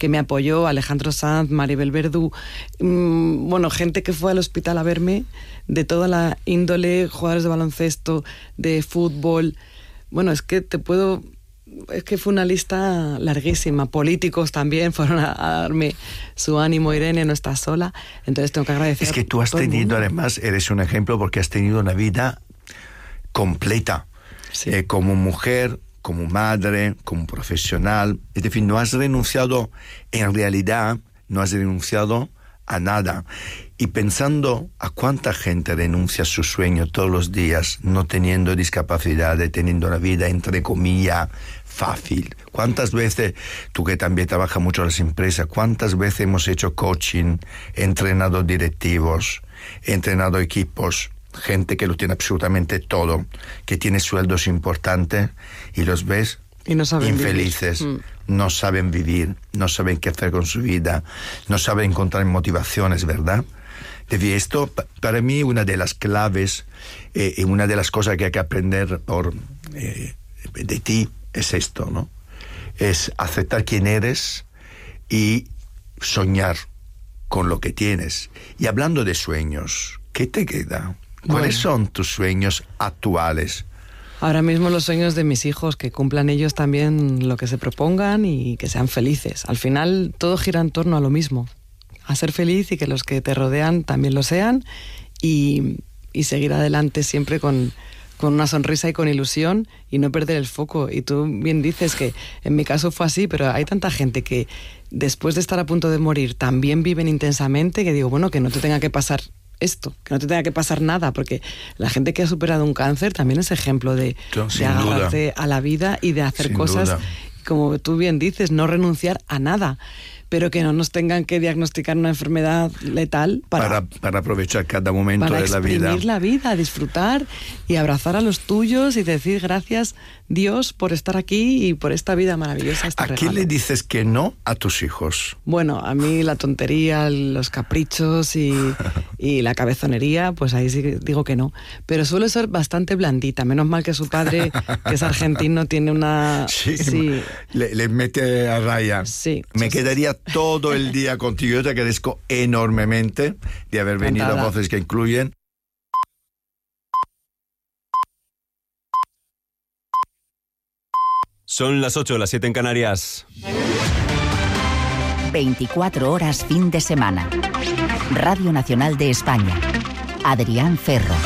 que me apoyó, Alejandro Sanz, Maribel Verdú, bueno, gente que fue al hospital a verme, de toda la índole, jugadores de baloncesto, de fútbol. Bueno, es que fue una lista larguísima. Políticos también fueron a darme su ánimo. Irene, no estás sola. Entonces tengo que agradecer. Es que tú has tenido, además, eres un ejemplo porque has tenido una vida completa. Sí. Como mujer, como madre, como profesional. Es decir, no has renunciado, en realidad, no has renunciado a nada. Y pensando a cuánta gente renuncia a su sueño todos los días, no teniendo discapacidad, teniendo una vida, entre comillas, fácil. ¿Cuántas veces, tú que también trabajas mucho en las empresas, cuántas veces hemos hecho coaching, entrenado directivos, entrenado equipos, gente que lo tiene absolutamente todo, que tiene sueldos importantes y los ves y no saben infelices, no saben vivir, no saben qué hacer con su vida, no saben encontrar motivaciones, ¿verdad? Esto, para mí, una de las claves y una de las cosas que hay que aprender de ti es esto, ¿no? Es aceptar quién eres y soñar con lo que tienes. Y hablando de sueños, ¿qué te queda? ¿Cuáles son tus sueños actuales? Ahora mismo los sueños de mis hijos, que cumplan ellos también lo que se propongan y que sean felices. Al final todo gira en torno a lo mismo, a ser feliz y que los que te rodean también lo sean y seguir adelante siempre con una sonrisa y con ilusión y no perder el foco. Y tú bien dices que en mi caso fue así, pero hay tanta gente que después de estar a punto de morir también viven intensamente, que digo, bueno, que no te tenga que pasar esto, que no te tenga que pasar nada, porque la gente que ha superado un cáncer también es ejemplo de agarrarse a la vida y de hacer cosas, como tú bien dices, no renunciar a nada, pero que no nos tengan que diagnosticar una enfermedad letal para aprovechar cada momento de la vida. Para exprimir la vida, disfrutar y abrazar a los tuyos y decir gracias, Dios, por estar aquí y por esta vida maravillosa. ¿A qué le dices que no a tus hijos? Bueno, a mí la tontería, los caprichos y la cabezonería, pues ahí sí digo que no. Pero suele ser bastante blandita. Menos mal que su padre, que es argentino, tiene una... Sí. Le mete a raya. Sí. Me quedaría todo el día contigo. Yo te agradezco enormemente de haber venido a Voces que Incluyen. Son las 8, las 7 en Canarias. 24 horas fin de semana. Radio Nacional de España. Adrián Ferro.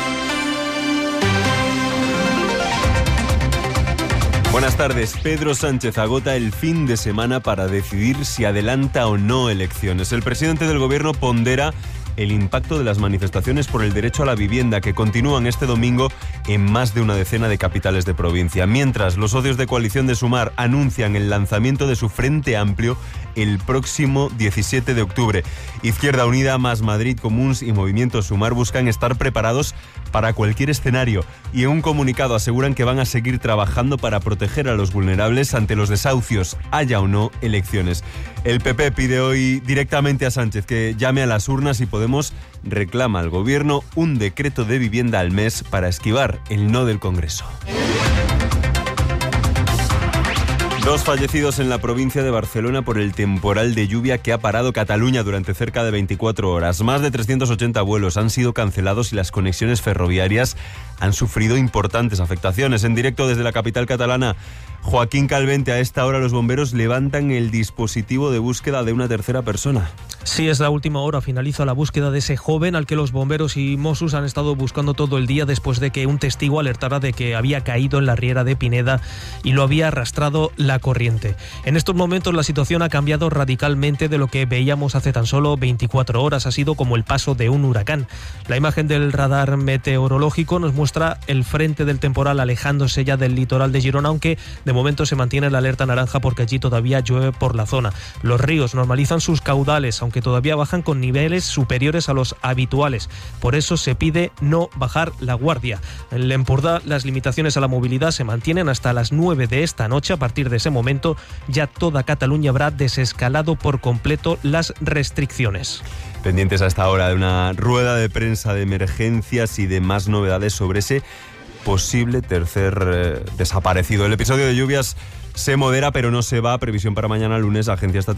Buenas tardes. Pedro Sánchez agota el fin de semana para decidir si adelanta o no elecciones. El presidente del gobierno pondera el impacto de las manifestaciones por el derecho a la vivienda que continúan este domingo en más de una decena de capitales de provincia. Mientras, los socios de coalición de Sumar anuncian el lanzamiento de su Frente Amplio el próximo 17 de octubre. Izquierda Unida, Más Madrid, Comuns y Movimiento Sumar buscan estar preparados para cualquier escenario y en un comunicado aseguran que van a seguir trabajando para proteger a los vulnerables ante los desahucios, haya o no elecciones. El PP pide hoy directamente a Sánchez que llame a las urnas y Podemos reclama al gobierno un decreto de vivienda al mes para esquivar el no del Congreso. 2 fallecidos en la provincia de Barcelona por el temporal de lluvia que ha parado Cataluña durante cerca de 24 horas. Más de 380 vuelos han sido cancelados y las conexiones ferroviarias han sufrido importantes afectaciones. En directo desde la capital catalana, Joaquín Calvente, a esta hora los bomberos levantan el dispositivo de búsqueda de una tercera persona. Sí, es la última hora. Finaliza la búsqueda de ese joven al que los bomberos y Mossos han estado buscando todo el día después de que un testigo alertara de que había caído en la riera de Pineda y lo había arrastrado la corriente. En estos momentos la situación ha cambiado radicalmente de lo que veíamos hace tan solo 24 horas. Ha sido como el paso de un huracán. La imagen del radar meteorológico nos muestra el frente del temporal alejándose ya del litoral de Girona, aunque de momento se mantiene la alerta naranja porque allí todavía llueve por la zona. Los ríos normalizan sus caudales, aunque todavía bajan con niveles superiores a los habituales. Por eso se pide no bajar la guardia. En el Empordà las limitaciones a la movilidad se mantienen hasta las 9 de esta noche. A partir de ese momento ya toda Cataluña habrá desescalado por completo las restricciones. Pendientes a esta hora de una rueda de prensa de emergencias y de más novedades sobre ese posible tercer desaparecido. El episodio de lluvias se modera pero no se va. Previsión para mañana lunes. Agencia Estatal